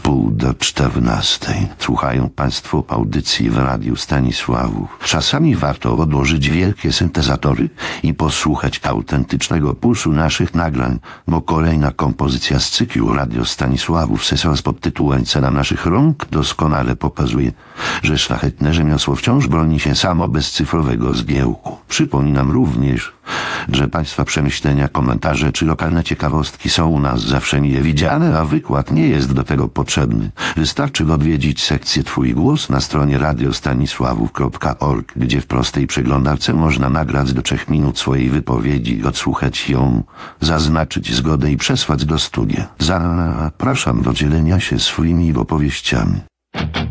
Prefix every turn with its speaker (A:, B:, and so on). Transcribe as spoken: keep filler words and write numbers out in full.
A: pół do czternastej. Słuchają Państwo audycji w Radiu Stanisławów. Czasami warto odłożyć wielkie syntezatory i posłuchać autentycznego pulsu naszych nagrań, bo kolejna kompozycja z cyklu Radio Stanisławów sesja pod tytułem Cena naszych rąk doskonale pokazuje, że szlachetne rzemiosło wciąż broni się samo bez cyfrowego zgiełku. Przypominam również, że Państwa przemyślenia, komentarze czy lokalne ciekawostki są u nas zawsze mile widziane, a wykład nie jest do tego potrzebny. Wystarczy odwiedzić sekcję Twój głos na stronie radio stanisławów kropka org, gdzie w prostej przeglądarce można nagrać do trzech minut swojej wypowiedzi, odsłuchać ją, zaznaczyć zgodę i przesłać do studia. Zapraszam do dzielenia się swoimi opowieściami.